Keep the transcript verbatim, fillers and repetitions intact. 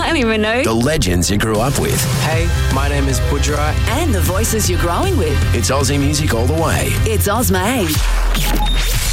I don't even know. The legends you grew up with. Hey, my name is Budra. And the voices you're growing with. It's Aussie music all the way. It's Ozmade.